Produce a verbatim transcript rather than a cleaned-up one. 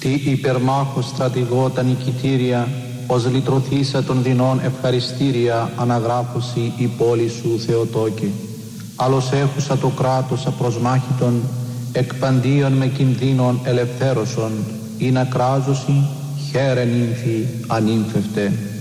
Τι υπερμάχο στρατηγό τα νικητήρια, ως λυτρωθήσα των δεινών ευχαριστήρια, αναγράφωση η πόλη σου Θεοτόκε. Άλλος έχουσα το κράτος απροσμάχητον, εκ παντίον με κινδύνων ελευθέρωσον, ή να κράζωση, χαίρε νύμφη ανύμφευτε.